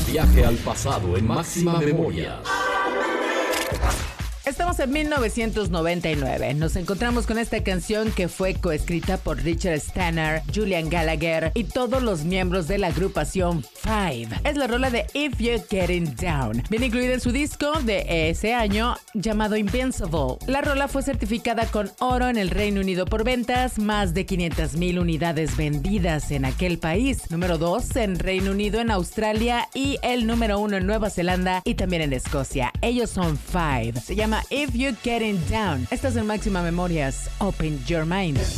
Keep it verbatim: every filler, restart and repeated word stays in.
Viaje al pasado en Máxima Memoria. Estamos en mil novecientos noventa y nueve. Nos encontramos con esta canción que fue coescrita por Richard Stannard, Julian Gallagher y todos los miembros de la agrupación Five. Es la rola de If You're Getting Down. Viene incluida en su disco de ese año llamado Invincible. La rola fue certificada con oro en el Reino Unido por ventas, más de quinientas mil unidades vendidas en aquel país. Número dos en Reino Unido, en Australia y el número uno en Nueva Zelanda y también en Escocia. Ellos son Five. Se llama If You're Getting Down. Estás en Máxima Memorias. Open Your Mind.